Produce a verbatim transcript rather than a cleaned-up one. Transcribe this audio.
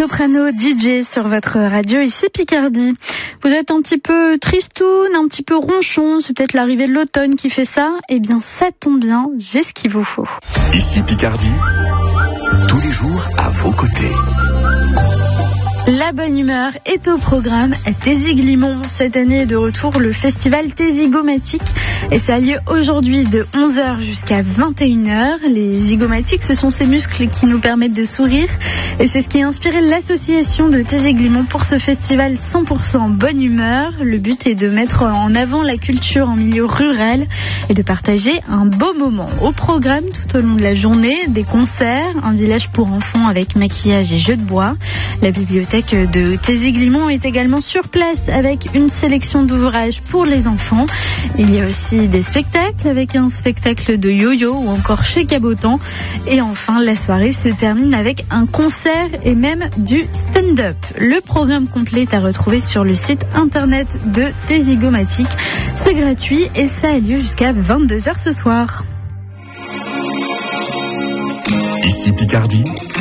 Soprano D J sur votre radio, ici Picardie. Vous êtes un petit peu tristoun, un petit peu ronchon, c'est peut-être l'arrivée de l'automne qui fait ça. Eh bien, ça tombe bien, j'ai ce qu'il vous faut. Ici Picardie, tous les jours à vos côtés. La bonne humeur est au programme à Tézig-Limon. Cette année est de retour le festival Tézigomatique et ça a lieu aujourd'hui de onze heures jusqu'à vingt et une heures. Les zygomatiques, ce sont ces muscles qui nous permettent de sourire et c'est ce qui a inspiré l'association de Tézig-Limon pour ce festival cent pour cent bonne humeur. Le but est de mettre en avant la culture en milieu rural et de partager un beau moment. Au programme tout au long de la journée, des concerts, un village pour enfants avec maquillage et jeux de bois. La bibliothèque de Tézig-Limon est également sur place avec une sélection d'ouvrages pour les enfants. Il y a aussi des spectacles avec un spectacle de yo-yo ou encore chez Cabotan. Et enfin, la soirée se termine avec un concert et même du stand-up. Le programme complet est à retrouver sur le site internet de Tézigomatique. C'est gratuit et ça a lieu jusqu'à vingt-deux heures ce soir. Ici Picardie,